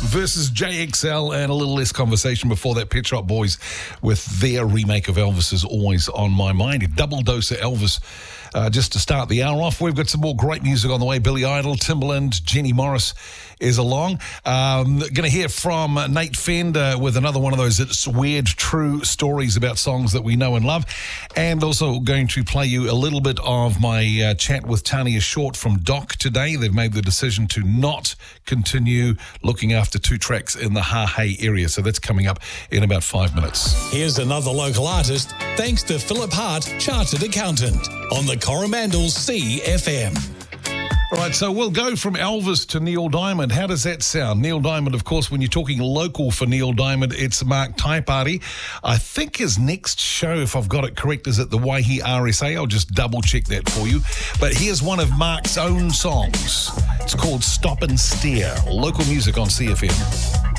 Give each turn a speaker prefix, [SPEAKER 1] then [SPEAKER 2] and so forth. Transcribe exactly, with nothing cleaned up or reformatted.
[SPEAKER 1] versus J X L, and a little less conversation before that. Pet Shop Boys with their remake of Elvis is always on my mind. A double dose of Elvis uh, just to start the hour off. We've got some more great music on the way. Billy Idol, Timbaland, Jenny Morris is along. Um, going to hear from Nate Fender with another one of those it's weird, true stories about songs that we know and love. And also going to play you a little bit of my uh, chat with Tania Short from Doc today. They've made the decision to not continue looking after two tracks in the Hahei area. So that's coming up in about five minutes.
[SPEAKER 2] Here's another local artist, thanks to Philip Hart, Chartered Accountant, on the Coromandel C F M.
[SPEAKER 1] All right, so we'll go from Elvis to Neil Diamond. How does that sound? Neil Diamond, of course, when you're talking local for Neil Diamond, it's Mark Taipari. I think his next show, if I've got it correct, is at the Waihi R S A. I'll just double-check that for you. But here's one of Mark's own songs. It's called Stop and Stare. Local music on C F M.